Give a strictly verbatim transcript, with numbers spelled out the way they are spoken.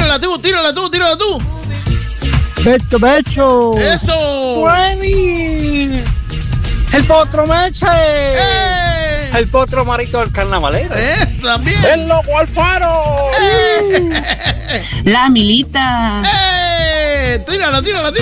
Tírala tú, tírala tú, tírala tú. Becho, becho. Eso. ¡Bueni! El potro Meche. ¡Eh! El potro Marito del carnavalero. ¡Eh! También. El loco Alfaro. ¡Eh! La Milita. ¡Eh! Tírala, tírala, tírala.